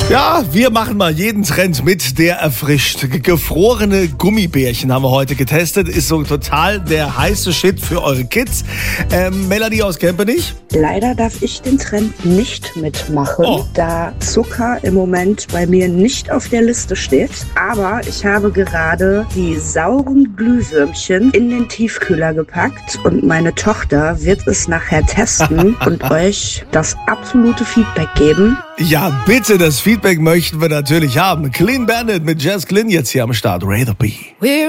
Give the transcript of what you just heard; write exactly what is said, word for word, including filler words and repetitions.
Ja, wir machen mal jeden Trend mit, der erfrischt. Gefrorene Gummibärchen haben wir heute getestet. Ist so total der heiße Shit für eure Kids. Ähm, Melanie aus Kempenich? Leider darf ich den Trend nicht mitmachen, Oh. da Zucker im Moment bei mir nicht auf der Liste steht. Aber ich habe gerade die sauren Glühwürmchen in den Tiefkühler gepackt und meine Tochter wird es nachher testen und euch das absolute Feedback geben. Ja, bitte, das Feedback möchten wir natürlich haben. Clean Bandit mit Jazz Glynn jetzt hier am Start. Rather Be.